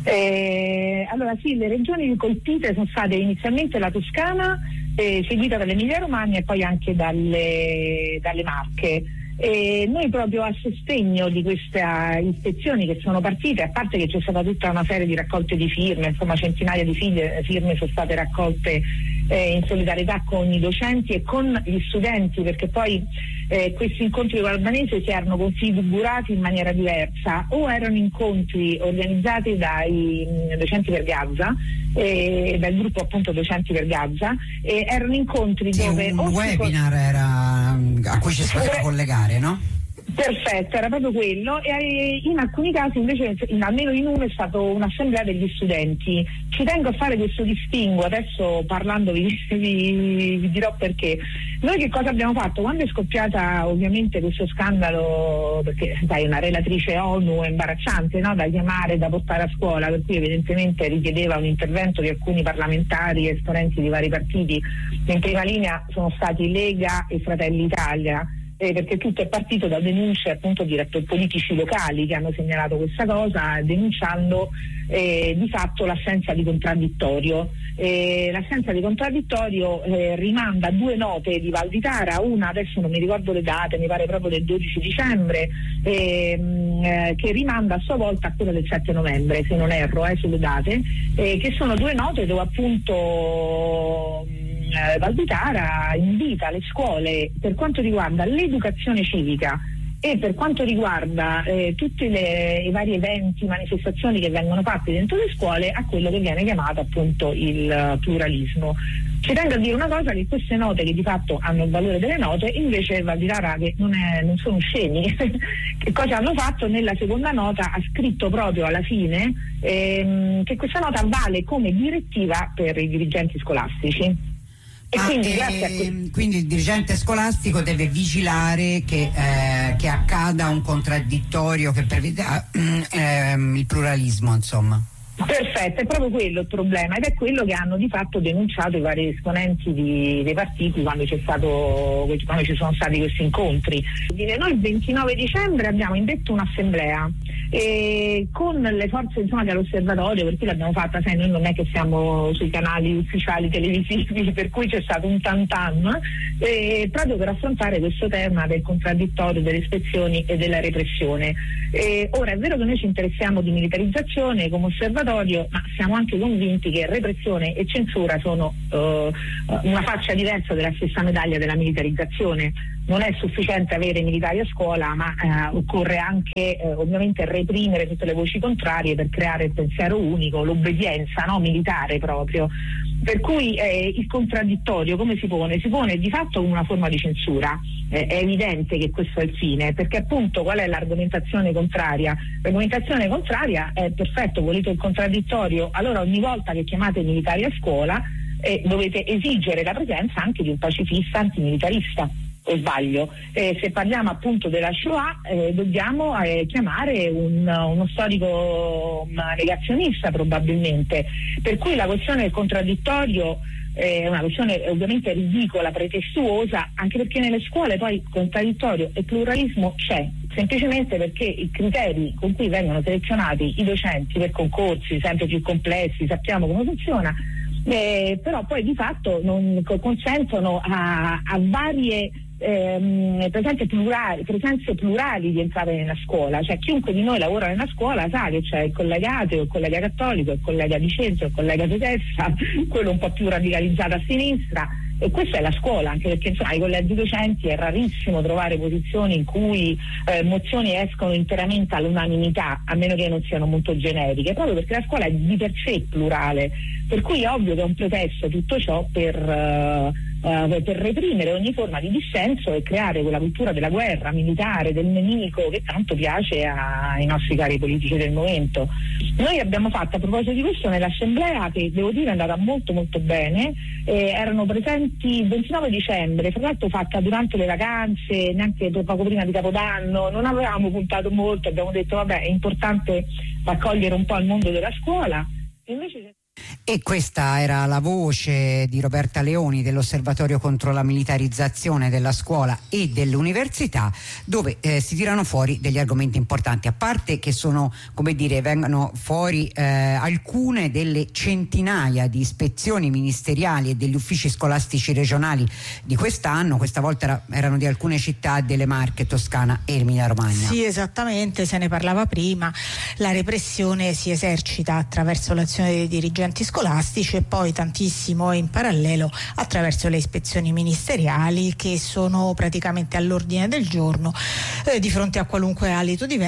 Allora sì, le regioni colpite sono state inizialmente la Toscana, seguita dall'Emilia Romagna e poi anche dalle Marche. Noi proprio a sostegno di queste ispezioni che sono partite, a parte che c'è stata tutta una serie di raccolte di firme, insomma centinaia di firme sono state raccolte in solidarietà con i docenti e con gli studenti, perché poi questi incontri con l'albanese si erano configurati in maniera diversa, o erano incontri organizzati dai docenti per Gaza, dal gruppo appunto docenti per Gaza, erano incontri dove un webinar era a cui ci si poteva collegare, no? Perfetto, era proprio quello, e in alcuni casi invece, almeno in uno, è stato un'assemblea degli studenti. Ci tengo a fare questo distinguo, adesso parlando vi dirò perché. Noi che cosa abbiamo fatto? Quando è scoppiata ovviamente questo scandalo, perché sai, una relatrice ONU è imbarazzante, no? Da chiamare, da portare a scuola, per cui evidentemente richiedeva un intervento di alcuni parlamentari e esponenti di vari partiti. In prima linea sono stati Lega e Fratelli Italia, perché tutto è partito da denunce appunto di politici locali che hanno segnalato questa cosa, denunciando di fatto l'assenza di contraddittorio. L'assenza di contraddittorio rimanda a due note di Valditara, una adesso non mi ricordo le date, mi pare proprio del 12 dicembre, che rimanda a sua volta a quella del 7 novembre, se non erro sulle date, che sono due note dove appunto Valditara invita le scuole, per quanto riguarda l'educazione civica e per quanto riguarda tutti i vari eventi, manifestazioni che vengono fatte dentro le scuole, a quello che viene chiamato appunto il pluralismo. Ci tengo a dire una cosa, che queste note, che di fatto hanno il valore delle note, invece Valditara, che non sono scemi, che cosa hanno fatto? Nella seconda nota ha scritto proprio alla fine che questa nota vale come direttiva per i dirigenti scolastici. Quindi il dirigente scolastico deve vigilare che accada un contraddittorio che preveda il pluralismo, insomma. Perfetto, è proprio quello il problema, ed è quello che hanno di fatto denunciato i vari esponenti dei partiti quando ci sono stati questi incontri. Noi il 29 dicembre abbiamo indetto un'assemblea con le forze dell'osservatorio, per cui l'abbiamo fatta, sai, noi non è che siamo sui canali ufficiali televisivi, per cui c'è stato un tam-tam proprio per affrontare questo tema del contraddittorio, delle ispezioni e della repressione. Ora è vero che noi ci interessiamo di militarizzazione come osservatorio, ma siamo anche convinti che repressione e censura sono una faccia diversa della stessa medaglia della militarizzazione. Non è sufficiente avere militari a scuola, ma occorre anche ovviamente reprimere tutte le voci contrarie per creare il pensiero unico, l'obbedienza militare proprio. Per cui il contraddittorio come si pone? Si pone di fatto come una forma di censura. È evidente che questo è il fine, perché appunto qual è l'argomentazione contraria? L'argomentazione contraria è: perfetto, volete il contraddittorio, allora ogni volta che chiamate i militari a scuola dovete esigere la presenza anche di un pacifista antimilitarista. O sbaglio? Se parliamo appunto della Shoah dobbiamo chiamare uno storico negazionista probabilmente, per cui la questione del contraddittorio è una questione ovviamente ridicola, pretestuosa, anche perché nelle scuole poi contraddittorio e pluralismo c'è, semplicemente perché i criteri con cui vengono selezionati i docenti per concorsi sempre più complessi, sappiamo come funziona, però poi di fatto non consentono a varie presenze plurali di entrare nella scuola. Cioè chiunque di noi lavora nella scuola sa che c'è il collega ateo, il collega cattolico, il collega di centro, il collega di destra, quello un po' più radicalizzato a sinistra, e questa è la scuola, anche perché ai collegi docenti è rarissimo trovare posizioni in cui mozioni escono interamente all'unanimità, a meno che non siano molto generiche, proprio perché la scuola è di per sé plurale, per cui è ovvio che è un pretesto tutto ciò per reprimere ogni forma di dissenso e creare quella cultura della guerra militare, del nemico, che tanto piace ai nostri cari politici del momento. Noi abbiamo fatto, a proposito di questo, nell'assemblea, che devo dire è andata molto molto bene, erano presenti il 29 dicembre, fra l'altro fatta durante le vacanze, neanche poco prima di Capodanno, non avevamo puntato molto, abbiamo detto vabbè, è importante raccogliere un po' il mondo della scuola, invece E questa era la voce di Roberta Leoni dell'Osservatorio contro la militarizzazione della scuola e dell'università, dove si tirano fuori degli argomenti importanti, a parte che sono, come dire, vengono fuori alcune delle centinaia di ispezioni ministeriali e degli uffici scolastici regionali di quest'anno. Questa volta erano di alcune città delle Marche, Toscana e Emilia Romagna. Sì, esattamente, se ne parlava prima. La repressione si esercita attraverso l'azione dei dirigenti scolastici e poi tantissimo in parallelo attraverso le ispezioni ministeriali, che sono praticamente all'ordine del giorno di fronte a qualunque alito di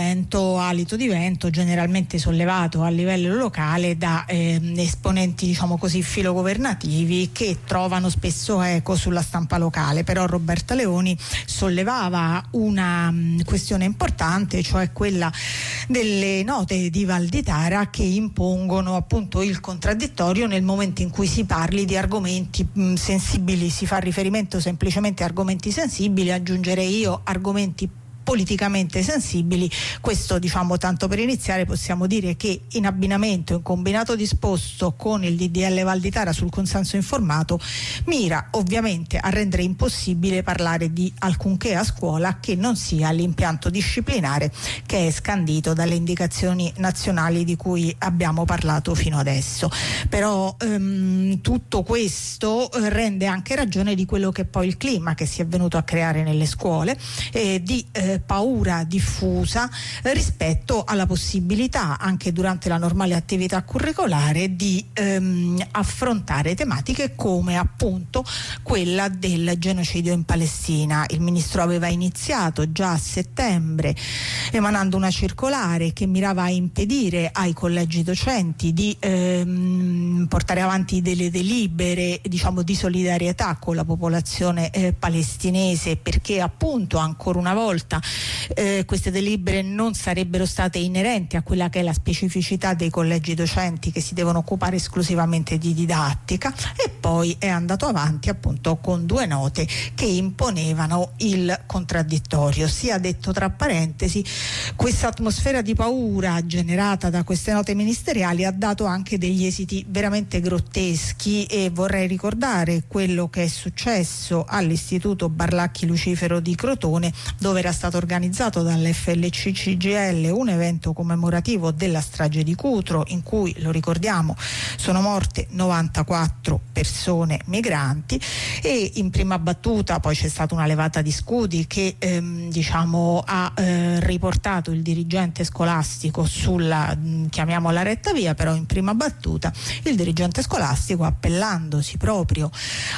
vento generalmente sollevato a livello locale da esponenti, diciamo così, filogovernativi, che trovano spesso eco sulla stampa locale. Però Roberta Leoni sollevava una questione importante, cioè quella delle note di Valditara che impongono appunto il contraddittorio nel momento in cui si parli di argomenti sensibili. Si fa riferimento semplicemente a argomenti sensibili, aggiungerei io argomenti politicamente sensibili. Questo, diciamo, tanto per iniziare, possiamo dire che in abbinamento, in combinato disposto con il DDL Valditara sul consenso informato, mira ovviamente a rendere impossibile parlare di alcunché a scuola che non sia l'impianto disciplinare che è scandito dalle indicazioni nazionali di cui abbiamo parlato fino adesso. Però tutto questo rende anche ragione di quello che poi il clima che si è venuto a creare nelle scuole, di paura diffusa rispetto alla possibilità, anche durante la normale attività curricolare, di affrontare tematiche come appunto quella del genocidio in Palestina. Il ministro aveva iniziato già a settembre emanando una circolare che mirava a impedire ai collegi docenti di portare avanti delle delibere, diciamo, di solidarietà con la popolazione palestinese, perché appunto ancora una volta queste delibere non sarebbero state inerenti a quella che è la specificità dei collegi docenti, che si devono occupare esclusivamente di didattica. E poi è andato avanti appunto con due note che imponevano il contraddittorio. Sia detto tra parentesi, questa atmosfera di paura generata da queste note ministeriali ha dato anche degli esiti veramente grotteschi, e vorrei ricordare quello che è successo all'Istituto Barlacchi Lucifero di Crotone, dove era stato organizzato dall'FLC CGIL un evento commemorativo della strage di Cutro, in cui, lo ricordiamo, sono morte 94 persone migranti, e in prima battuta poi c'è stata una levata di scudi che diciamo ha riportato il dirigente scolastico sulla, chiamiamola, retta via. Però in prima battuta il dirigente scolastico, appellandosi proprio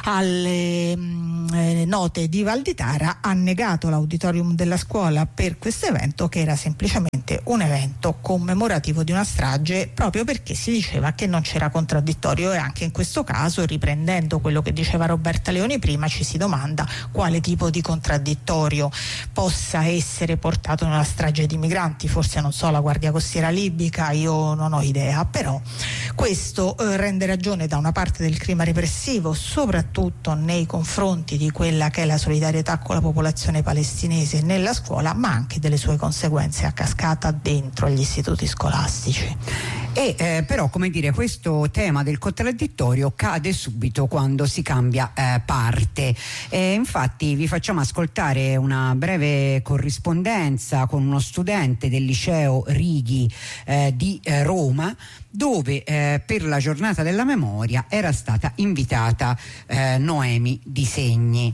alle note di Valditara, ha negato l'auditorium della scuola per questo evento, che era semplicemente un evento commemorativo di una strage, proprio perché si diceva che non c'era contraddittorio. E anche in questo caso, riprendendo quello che diceva Roberta Leoni prima, ci si domanda quale tipo di contraddittorio possa essere portato nella strage di migranti. Forse, non so, la Guardia Costiera libica, io non ho idea. Però questo rende ragione da una parte del clima repressivo, soprattutto nei confronti di quella che è la solidarietà con la popolazione palestinese nella scuola, ma anche delle sue conseguenze a cascata dentro gli istituti scolastici. E però, come dire, questo tema del contraddittorio cade subito quando si cambia parte. Infatti vi facciamo ascoltare una breve corrispondenza con uno studente del liceo Righi di Roma, dove per la giornata della memoria era stata invitata Noemi Di Segni.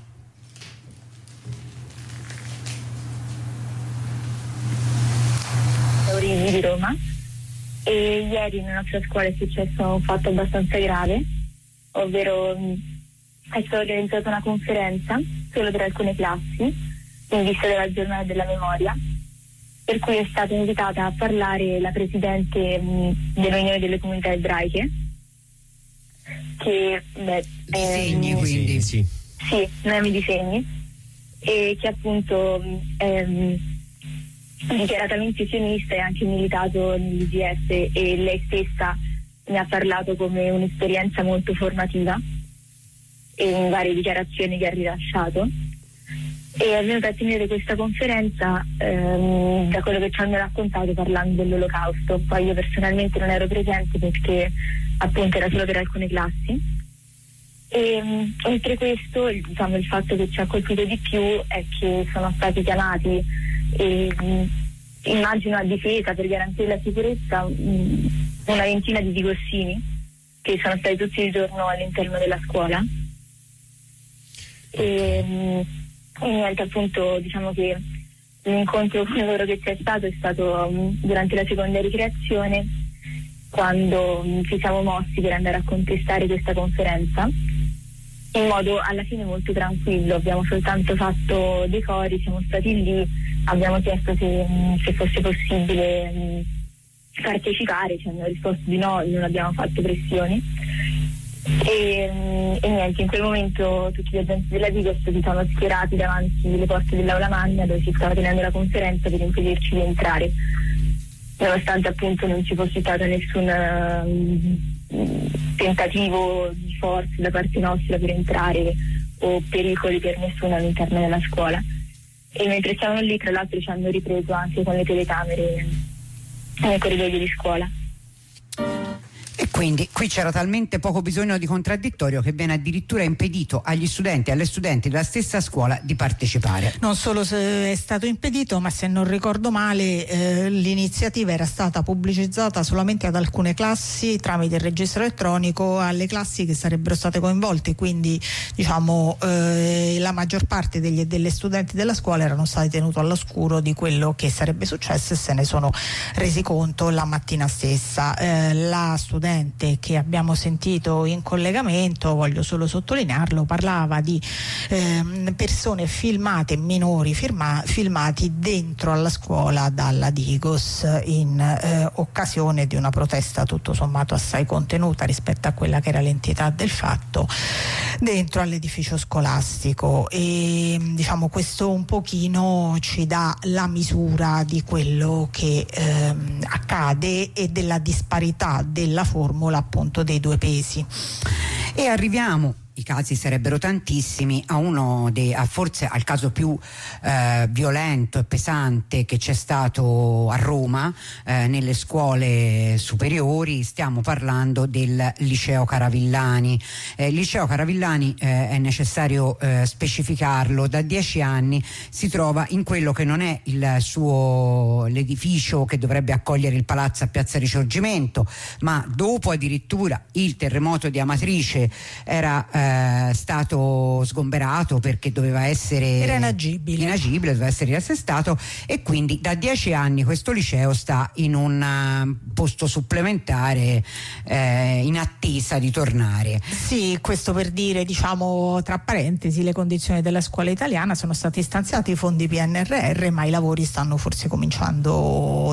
Righi di Roma, e ieri nella nostra scuola è successo un fatto abbastanza grave, ovvero è stata organizzata una conferenza solo per alcune classi in vista della giornata della memoria, per cui è stata invitata a parlare la presidente dell'Unione delle Comunità Ebraiche, che Di Segni, quindi sì, Noemi Di Segni, e che appunto dichiaratamente sionista e anche militato nell'IDF, e lei stessa ne ha parlato come un'esperienza molto formativa in varie dichiarazioni che ha rilasciato. E è venuta a tenere questa conferenza da quello che ci hanno raccontato parlando dell'Olocausto. Poi io personalmente non ero presente perché appunto era solo per alcune classi. E oltre questo, diciamo, il fatto che ci ha colpito di più è che sono stati chiamati, immagino a difesa per garantire la sicurezza, una ventina di digossini che sono stati tutti il giorno all'interno della scuola. E niente, appunto, diciamo che l'incontro con loro che c'è stato è stato durante la seconda ricreazione, quando ci siamo mossi per andare a contestare questa conferenza in modo alla fine molto tranquillo. Abbiamo soltanto fatto dei cori, siamo stati lì, abbiamo chiesto se fosse possibile partecipare, ci hanno risposto di no, non abbiamo fatto pressioni. E niente, in quel momento tutti gli agenti della Digos si sono schierati davanti le porte dell'aula magna dove si stava tenendo la conferenza per impedirci di entrare, nonostante appunto non ci fosse stato nessun tentativo di forza da parte nostra per entrare o pericoli per nessuno all'interno della scuola. E mentre stavano lì, tra l'altro, ci hanno ripreso anche con le telecamere nel corridoio di scuola. E quindi qui c'era talmente poco bisogno di contraddittorio che viene addirittura impedito agli studenti e alle studenti della stessa scuola di partecipare. Non solo se è stato impedito, ma se non ricordo male l'iniziativa era stata pubblicizzata solamente ad alcune classi tramite il registro elettronico, alle classi che sarebbero state coinvolte, quindi diciamo la maggior parte delle studenti della scuola erano stati tenuti all'oscuro di quello che sarebbe successo e se ne sono resi conto la mattina stessa. La studente che abbiamo sentito in collegamento, voglio solo sottolinearlo, parlava di persone filmate, minori filmati dentro alla scuola dalla Digos in occasione di una protesta tutto sommato assai contenuta rispetto a quella che era l'entità del fatto dentro all'edificio scolastico. E diciamo questo un pochino ci dà la misura di quello che accade e della disparità della formula appunto dei due pesi. E arriviamo, i casi sarebbero tantissimi, forse al caso più violento e pesante che c'è stato a Roma nelle scuole superiori. Stiamo parlando del liceo Caravillani. Liceo Caravillani, è necessario specificarlo, da 10 anni si trova in quello che non è l'edificio che dovrebbe accogliere il palazzo a Piazza Risorgimento, ma dopo addirittura il terremoto di Amatrice era stato sgomberato perché doveva essere inagibile, doveva essere riassestato, e quindi da 10 anni questo liceo sta in un posto supplementare in attesa di tornare. Sì, questo per dire, diciamo tra parentesi, le condizioni della scuola italiana: sono stati stanziati i fondi PNRR, ma i lavori stanno forse cominciando